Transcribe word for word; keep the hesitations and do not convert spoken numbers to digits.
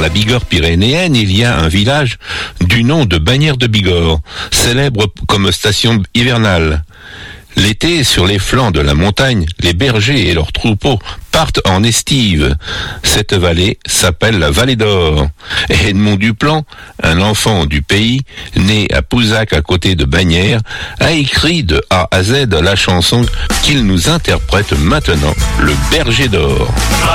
la Bigorre pyrénéenne, il y a un village du nom de Bagnères de Bigorre, célèbre comme station hivernale. L'été, sur les flancs de la montagne, les bergers et leurs troupeaux partent en estive. Cette vallée s'appelle la Vallée d'Or. Et Edmond Duplan, un enfant du pays, né à Pouzac à côté de Bagnères, a écrit de A à Z la chanson qu'il nous interprète maintenant, Le Berger d'Or.